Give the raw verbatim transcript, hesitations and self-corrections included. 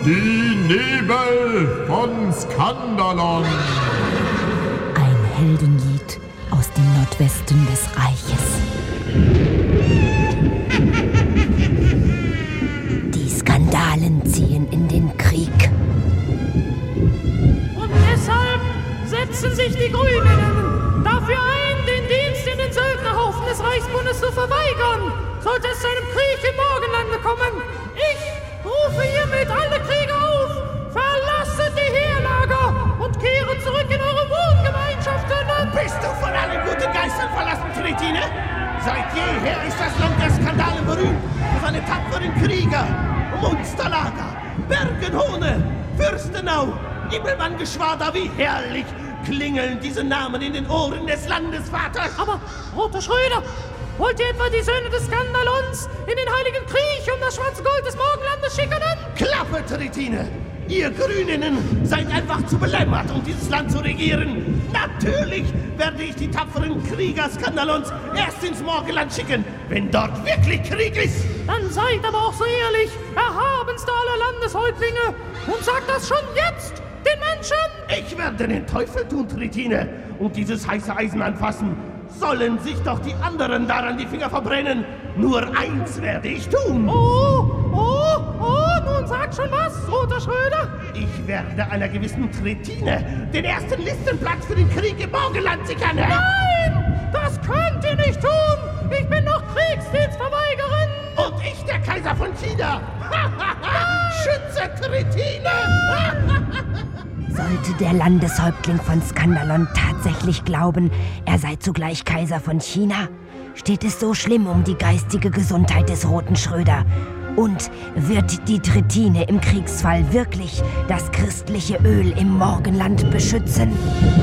Die Nebel von Skandalon. Ein Heldenlied aus dem Nordwesten des Reiches. Die Skandalen ziehen in den Krieg. Und deshalb setzen sich die Grünen dafür ein, den Dienst in den Söldnerhaufen des Reichsbundes zu verweigern, sollte es zu einem Krieg im Morgenlande kommen. Ich rufe hiermit alle Krieger auf, verlasset die Heerlager und kehre zurück in eure Wohngemeinschaften. Bist du von allen guten Geistern verlassen, Tritine? Seit jeher ist das Land der Skandale berühmt für seine tapferen Krieger. Munsterlager, Bergenhohne, Fürstenau, Ibbelmann-Geschwader, wie herrlich klingeln diese Namen in den Ohren des Landesvaters. Aber, Roter Schröder, wollt ihr etwa die Söhne des Skandalons in den heiligen Krieg um das schwarze Gold des Morgenlandes schicken? Klappe, Tritine! Ihr Grüninnen seid einfach zu belämmert, um dieses Land zu regieren. Natürlich werde ich die tapferen Krieger Skandalons erst ins Morgenland schicken, wenn dort wirklich Krieg ist. Dann seid aber auch so ehrlich, erhabenster aller Landeshäuptlinge, und sagt das schon jetzt den Menschen! Ich werde den Teufel tun, Tritine, und dieses heiße Eisen anfassen. Sollen sich doch die anderen daran die Finger verbrennen. Nur eins werde ich tun. Oh, oh, oh, nun sag schon was, Roter Schröder. Ich werde einer gewissen Tritine den ersten Listenplatz für den Krieg im Morgenland sichern. Nein, das könnt ihr nicht tun. Ich bin noch Kriegsdienstverweigerin. Und ich der Kaiser von China. Schütze Tritine. Sollte der Landeshäuptling von Skandalon tatsächlich glauben, er sei zugleich Kaiser von China, steht es so schlimm um die geistige Gesundheit des Roten Schröder. Und wird die Tritine im Kriegsfall wirklich das christliche Öl im Morgenland beschützen?